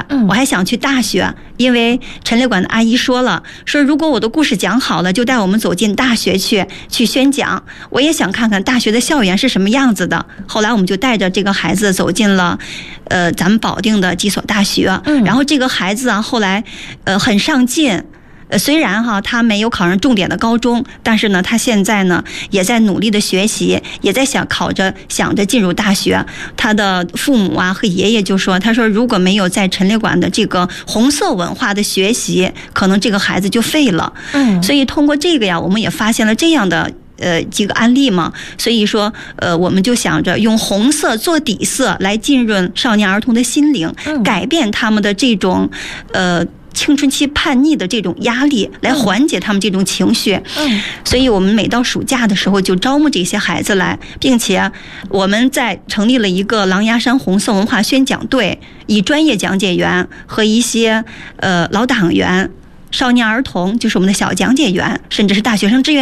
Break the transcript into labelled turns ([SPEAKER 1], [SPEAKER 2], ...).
[SPEAKER 1] 我还想去大学，因为陈列馆的阿姨说如果我的故事讲好了，就带我们走进大学去宣讲。我也想看看大学的校园是什么样子的。后来我们就带着这个孩子走进了咱们保定的几所大学。然后这个孩子后来很上进。虽然他没有考上重点的高中，但是呢，他现在呢也在努力的学习，也在想着进入大学。他的父母和爷爷就说，他说如果没有在陈列馆的这个红色文化的学习，可能这个孩子就废了。所以通过这个我们也发现了这样的几个案例嘛，所以说我们就想着用红色做底色来浸润少年儿童的心灵，改变他们的这种青春期叛逆的这种压力，来缓解他们这种情绪。所以我们每到暑假的时候就招募这些孩子来，并且我们在成立了一个狼牙山红色文化宣讲队，以专业讲解员和一些老党员、少年儿童，就是我们的小讲解员，甚至是大学生志愿